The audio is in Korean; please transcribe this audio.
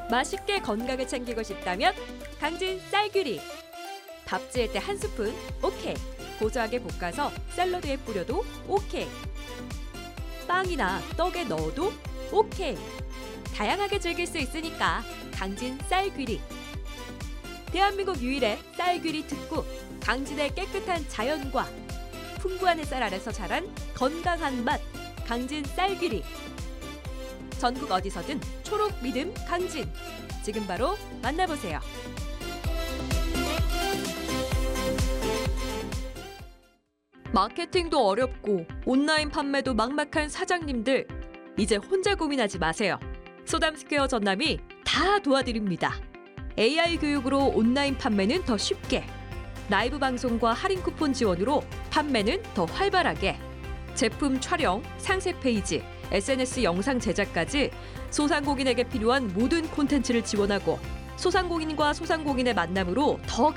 맛있게 건강을 챙기고 싶다면 강진 쌀귀리. 밥 지을 때 한 스푼 오케이. 고소하게 볶아서 샐러드에 뿌려도 오케이. 빵이나 떡에 넣어도 오케이. 다양하게 즐길 수 있으니까 강진 쌀귀리. 대한민국 유일의 쌀귀리 특구. 강진의 깨끗한 자연과 풍부한 햇살 아래서 자란 건강한 맛. 강진 쌀귀리. 전국 어디서든 초록 믿음 강진. 지금 바로 만나보세요. 마케팅도 어렵고 온라인 판매도 막막한 사장님들, 이제 혼자 고민하지 마세요. 소담스퀘어 전남이 다 도와드립니다. AI 교육으로 온라인 판매는 더 쉽게, 라이브 방송과 할인 쿠폰 지원으로 판매는 더 활발하게, 제품 촬영, 상세 페이지, SNS 영상 제작까지 소상공인에게 필요한 모든 콘텐츠를 지원하고, 소상공인과 소상공인의 만남으로 더